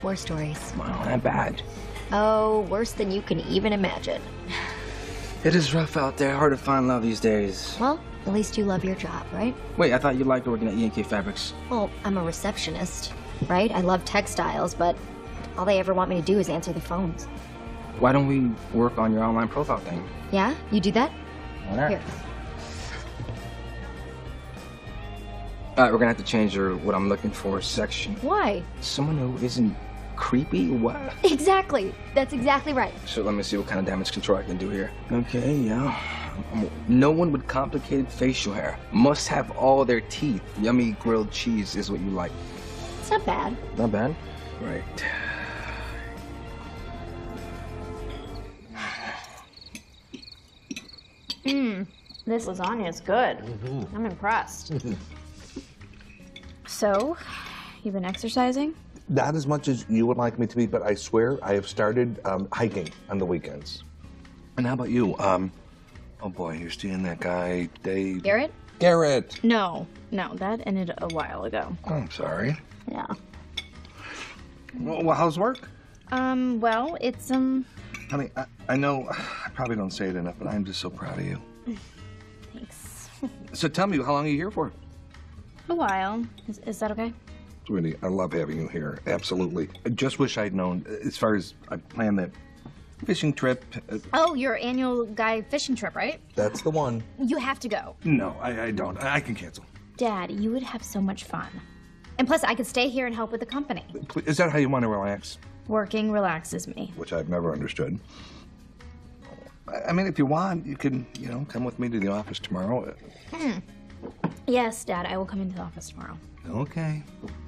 war stories. Wow, not bad. Oh, worse than you can even imagine. It is rough out there, hard to find love these days. Well, at least you love your job, right? Wait, I thought you liked working at E&K Fabrics. Well, I'm a receptionist, right? I love textiles, but all they ever want me to do is answer the phones. Why don't we work on your online profile thing? Yeah? You do that? Why not? Here. All right, we're gonna have to change what I'm looking for section. Why? Someone who isn't creepy? What? Exactly. That's exactly right. So let me see what kind of damage control I can do here. Okay, yeah. No one with complicated facial hair. Must have all their teeth. Yummy grilled cheese is what you like. It's not bad. Not bad? Right. This lasagna is good. I'm impressed. So, you've been exercising? Not as much as you would like me to be, but I swear I have started hiking on the weekends. And how about you? Oh boy, you're seeing that guy, Dave. Garrett? Garrett! No, that ended a while ago. Oh, I'm sorry. Yeah. Well, how's work? Well, it's, Honey, I know I probably don't say it enough, but I'm just so proud of you. Thanks. So tell me, how long are you here for? A while. Is that okay? Sweetie, I love having you here. Absolutely. I just wish I'd known, as far as I planned that fishing trip. Oh, your annual guy fishing trip, right? That's the one. You have to go. No, I don't. I can cancel. Dad, you would have so much fun. And plus, I could stay here and help with the company. Is that how you want to relax? Working relaxes me. Which I've never understood. I mean, if you want, you can, come with me to the office tomorrow. Yes, Dad, I will come into the office tomorrow. Okay.